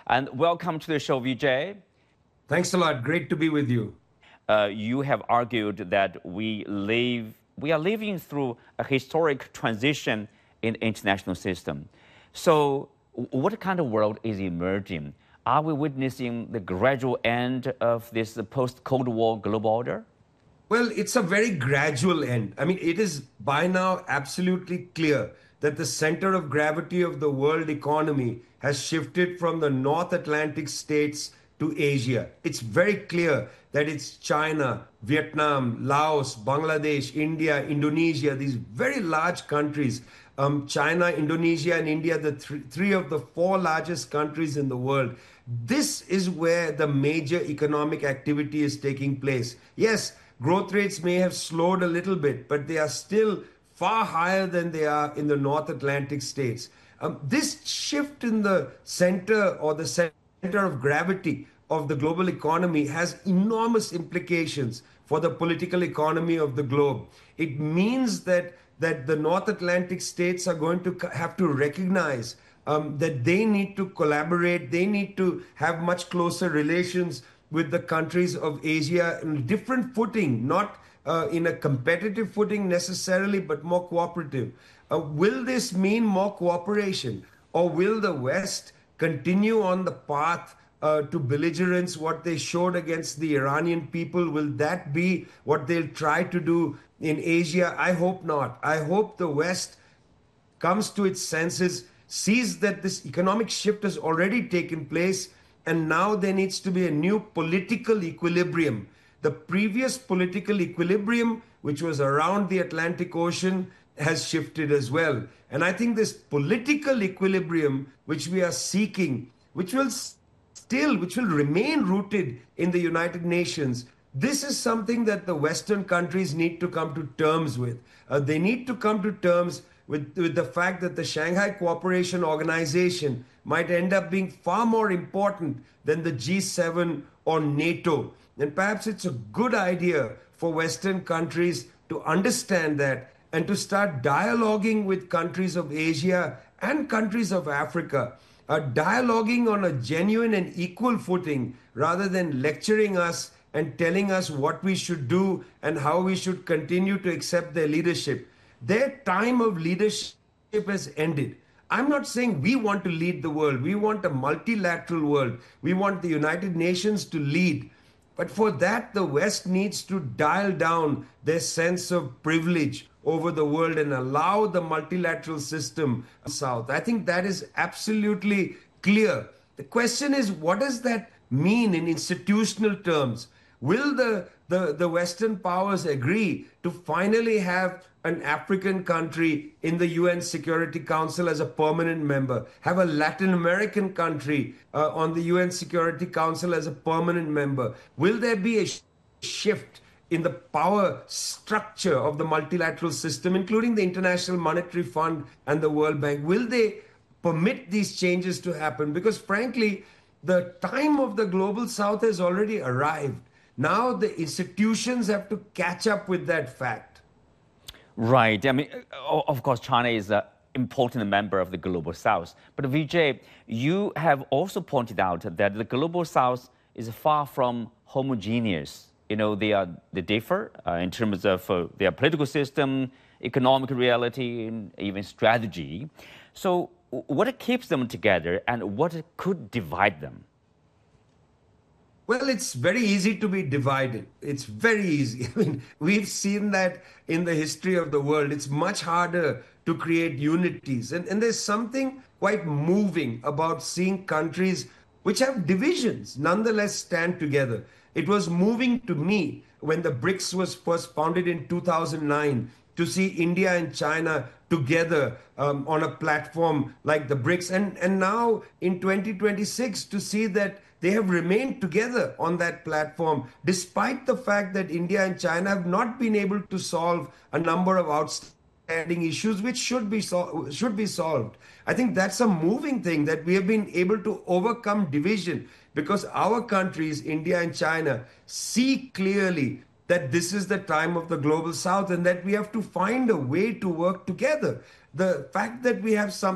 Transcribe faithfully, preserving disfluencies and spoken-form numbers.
And welcome to the show, Vijay. Thanks a lot. Great to be with you. Uh, you have argued that we live, we are living through a historic transition in the international system. So, what kind of world is emerging? Are we witnessing the gradual end of this post-Cold War global order? Well, it's a very gradual end. I mean, it is by now absolutely clear that the center of gravity of the world economy has shifted from the North Atlantic states to Asia. It's very clear that it's China, Vietnam, Laos, Bangladesh, India, Indonesia, these very large countries. Um, China, Indonesia, and India, the th- three of the four largest countries in the world. This is where the major economic activity is taking place. Yes, growth rates may have slowed a little bit, but they are still far higher than they are in the North Atlantic states. Um, this shift in the center or the center of gravity of the global economy has enormous implications for the political economy of the globe. It means that, that the North Atlantic states are going to have to recognize um, that they need to collaborate, they need to have much closer relations with the countries of Asia in different footing, not uh, in a competitive footing necessarily, but more cooperative. Uh, will this mean more cooperation, or will the West continue on the path uh, to belligerence, what they showed against the Iranian people? Will that be what they'll try to do in Asia? I hope not. I hope the West comes to its senses, sees that this economic shift has already taken place, and now there needs to be a new political equilibrium. The previous political equilibrium, which was around the Atlantic Ocean, has shifted as well. And I think this political equilibrium, which we are seeking, which will still, which will remain rooted in the United Nations, this is something that the Western countries need to come to terms with. Uh, they need to come to terms with, with the fact that the Shanghai Cooperation Organization might end up being far more important than the G seven or NATO. And perhaps it's a good idea for Western countries to understand that and to start dialoguing with countries of Asia and countries of Africa, uh, dialoguing on a genuine and equal footing rather than lecturing us and telling us what we should do and how we should continue to accept their leadership. Their time of leadership has ended. I'm not saying we want to lead the world. We want a multilateral world. We want the United Nations to lead. But for that, the West needs to dial down their sense of privilege over the world and allow the multilateral system south. I think that is absolutely clear. The question is, what does that mean in institutional terms? Will the, the, the Western powers agree to finally have an African country in the U N Security Council as a permanent member, have a Latin American country uh, on the U N Security Council as a permanent member? Will there be a sh- shift in the power structure of the multilateral system, including the International Monetary Fund and the World Bank? Will they permit these changes to happen? Because frankly, the time of the global south has already arrived. Now the institutions have to catch up with that fact. Right. I mean, of course, China is an important member of the Global South. But Vijay, you have also pointed out that the Global South is far from homogeneous. You know, they are they differ uh, in terms of uh, their political system, economic reality, and even strategy. So, what keeps them together, and what could divide them? Well, it's very easy to be divided. It's very easy. I mean, we've seen that in the history of the world. It's much harder to create unities. And, and there's something quite moving about seeing countries which have divisions nonetheless stand together. It was moving to me when the BRICS was first founded in two thousand nine to see India and China together um, on a platform like the BRICS. And, and now in twenty twenty-six to see that they have remained together on that platform, despite the fact that India and China have not been able to solve a number of outstanding issues which should be, sol- should be solved. I think that's a moving thing, that we have been able to overcome division because our countries, India and China, see clearly that this is the time of the global south and that we have to find a way to work together. The fact that we have some